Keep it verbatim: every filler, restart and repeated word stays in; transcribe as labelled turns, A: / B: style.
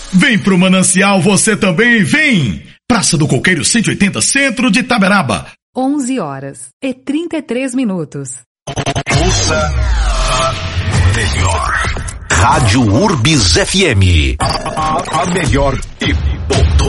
A: Vem pro Manancial você também, vem! Praça do Coqueiro cento e oitenta, centro de Itaberaba.
B: onze horas e trinta e três minutos.
C: Ouça a melhor. Rádio Urbis F M. A, a, a melhor e ponto.